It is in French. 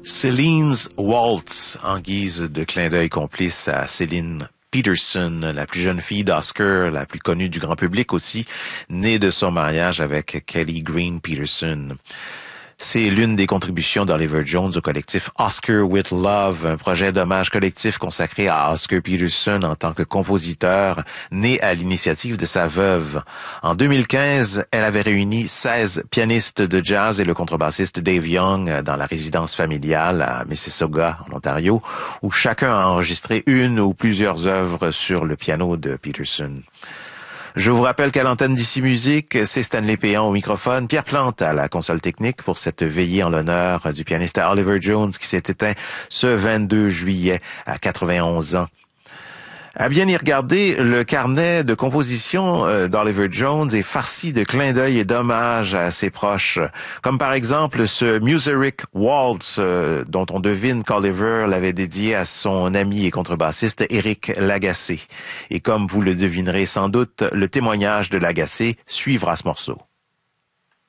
Celine's Waltz, en guise de clin d'œil complice à Céline Peterson, la plus jeune fille d'Oscar, la plus connue du grand public aussi, née de son mariage avec Kelly Green Peterson. C'est l'une des contributions d'Oliver Jones au collectif Oscar with Love, un projet d'hommage collectif consacré à Oscar Peterson en tant que compositeur, né à l'initiative de sa veuve. En 2015, elle avait réuni 16 pianistes de jazz et le contrebassiste Dave Young dans la résidence familiale à Mississauga, en Ontario, où chacun a enregistré une ou plusieurs œuvres sur le piano de Peterson. Je vous rappelle qu'à l'antenne d'Ici Musique, c'est Stanley Péan au microphone, Pierre Plante à la console technique pour cette veillée en l'honneur du pianiste Oliver Jones qui s'est éteint ce 22 juillet à 91 ans. À bien y regarder, le carnet de composition d'Oliver Jones est farci de clins d'œil et d'hommages à ses proches, comme par exemple ce Muserick Waltz dont on devine qu'Oliver l'avait dédié à son ami et contrebassiste Éric Lagacé. Et comme vous le devinerez sans doute, le témoignage de Lagacé suivra ce morceau.